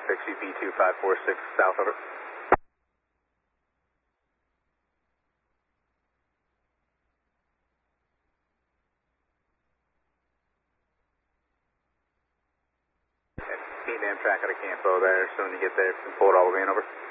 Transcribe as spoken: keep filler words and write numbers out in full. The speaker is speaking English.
taxi B two five four six south, over. Team Amtrak at a Campo there, so when you get there, you can pull it all the way in, over.